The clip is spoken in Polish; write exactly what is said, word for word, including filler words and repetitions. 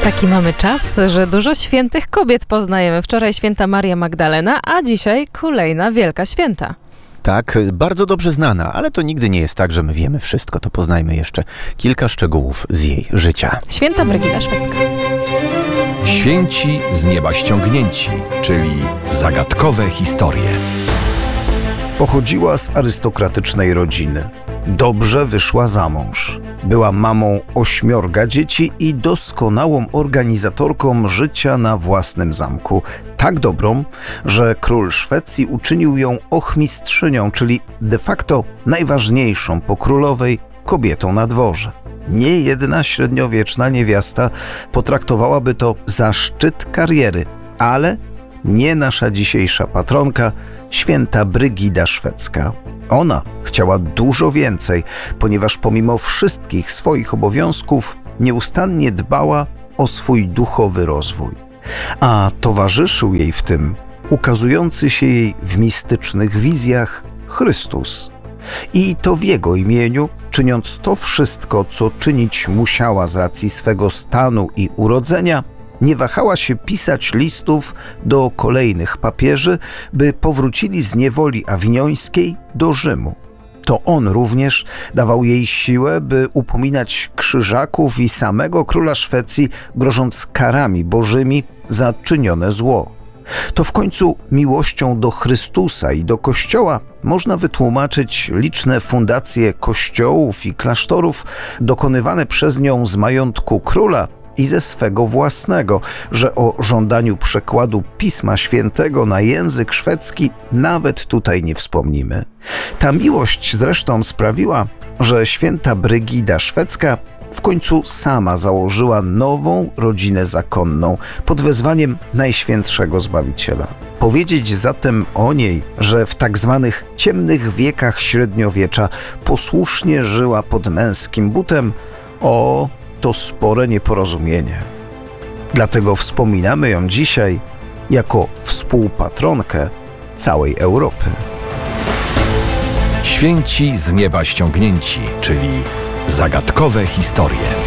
Taki mamy czas, że dużo świętych kobiet poznajemy. Wczoraj święta Maria Magdalena, a dzisiaj kolejna wielka święta. Tak, bardzo dobrze znana, ale to nigdy nie jest tak, że my wiemy wszystko. To poznajmy jeszcze kilka szczegółów z jej życia. Święta Brygida Szwedzka. Święci z nieba ściągnięci, czyli zagadkowe historie. Pochodziła z arystokratycznej rodziny. Dobrze wyszła za mąż. Była mamą ośmiorga dzieci i doskonałą organizatorką życia na własnym zamku. Tak dobrą, że król Szwecji uczynił ją ochmistrzynią, czyli de facto najważniejszą po królowej kobietą na dworze. Nie jedna średniowieczna niewiasta potraktowałaby to za szczyt kariery, ale nie nasza dzisiejsza patronka, święta Brygida Szwedzka. Ona chciała dużo więcej, ponieważ pomimo wszystkich swoich obowiązków nieustannie dbała o swój duchowy rozwój. A towarzyszył jej w tym ukazujący się jej w mistycznych wizjach Chrystus. I to w Jego imieniu, czyniąc to wszystko, co czynić musiała z racji swego stanu i urodzenia, nie wahała się pisać listów do kolejnych papieży, by powrócili z niewoli awiniońskiej do Rzymu. To on również dawał jej siłę, by upominać krzyżaków i samego króla Szwecji, grożąc karami bożymi za czynione zło. To w końcu miłością do Chrystusa i do Kościoła można wytłumaczyć liczne fundacje kościołów i klasztorów dokonywane przez nią z majątku króla i ze swego własnego, że o żądaniu przekładu Pisma Świętego na język szwedzki nawet tutaj nie wspomnimy. Ta miłość zresztą sprawiła, że święta Brygida Szwedzka w końcu sama założyła nową rodzinę zakonną pod wezwaniem Najświętszego Zbawiciela. Powiedzieć zatem o niej, że w tak zwanych ciemnych wiekach średniowiecza posłusznie żyła pod męskim butem, o to spore nieporozumienie. Dlatego wspominamy ją dzisiaj jako współpatronkę całej Europy. Święci z nieba ściągnięci, czyli zagadkowe historie.